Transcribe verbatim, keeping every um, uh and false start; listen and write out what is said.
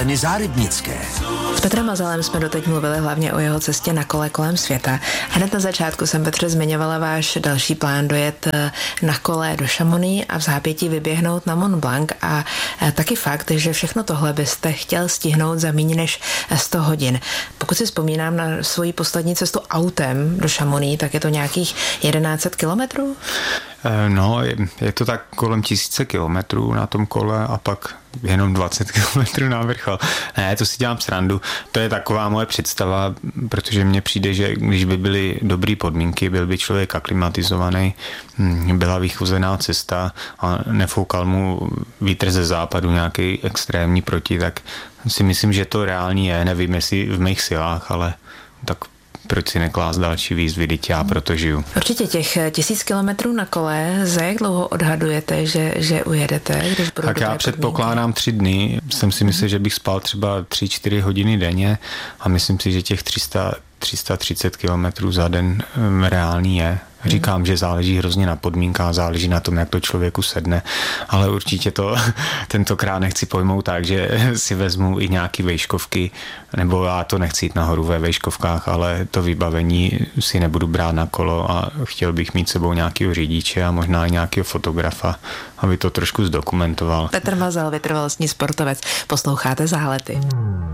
Zárybnické. S Petrem Mazalem jsme doteď mluvili hlavně o jeho cestě na kole kolem světa. Hned na začátku jsem, Petře, zmiňovala váš další plán dojet na kole do Chamonix a v zápětí vyběhnout na Mont Blanc a taky fakt, že všechno tohle byste chtěl stihnout za méně než sto hodin. Pokud si vzpomínám na svoji poslední cestu autem do Chamonix, tak je to nějakých jedenáct set kilometrů? No, je, je to tak kolem tisíce kilometrů na tom kole a pak jenom dvacet kilometrů na vrchol. Ne, to si dělám srandu. To je taková moje představa, protože mně přijde, že když by byly dobré podmínky, byl by člověk aklimatizovaný, byla vychuzená cesta a nefoukal mu vítr ze západu nějaký extrémní proti, tak si myslím, že to reálně je. Nevím, jestli v mých silách, ale tak proč si neklást další výzvy, teď já proto žiju. Určitě těch tisíc kilometrů na kole, za jak dlouho odhadujete, že, že ujedete? Když budou tak já předpokládám tři dny. Jsem si myslel, že bych spal třeba tři čtyři hodiny denně a myslím si, že těch tři sta, tři sta třicet kilometrů za den um, reálný je. Říkám, že záleží hrozně na podmínkách, záleží na tom, jak to člověku sedne, ale určitě to tentokrát nechci pojmout tak, že si vezmu i nějaký vejškovky, nebo já to nechci jít nahoru ve vejškovkách, ale to vybavení si nebudu brát na kolo a chtěl bych mít sebou nějakého řidiče a možná i nějakého fotografa, aby to trošku zdokumentoval. Petr Mazal, vytrvalostní sportovec. Posloucháte Zálety.